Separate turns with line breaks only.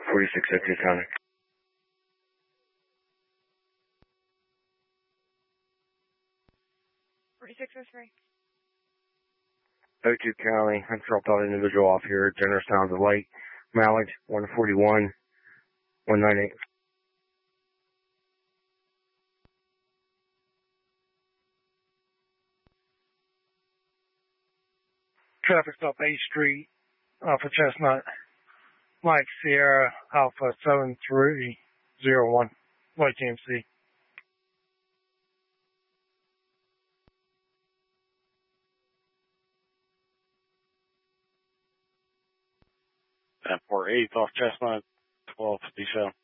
4602 County.
4603.
02 County, I dropped out an individual off here, General Sounds of Light, mileage 141, 198.
Traffic stop 8th Street, Alpha Chestnut, Mike Sierra, Alpha 7301, White GMC.
10-4 8th off Chestnut, 1257.